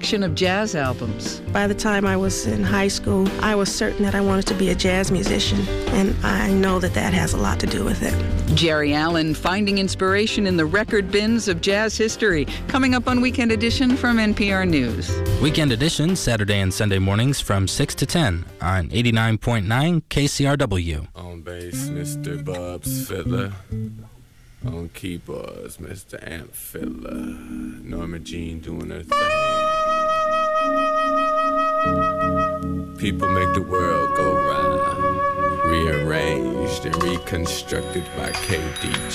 collection of jazz albums. By the time I was in high school, I was certain that I wanted to be a jazz musician, and I know that that has a lot to do with it. Jerry Allen finding inspiration in the record bins of jazz history. Coming up on Weekend Edition from NPR News. Weekend Edition, Saturday and Sunday mornings from 6 to 10 on 89.9 KCRW. On bass, Mr. Bubs Fiddler. On keyboards, Mr. Amp Fiddler. Norma Jean doing her thing. People make the world go round. Rearranged and reconstructed by KD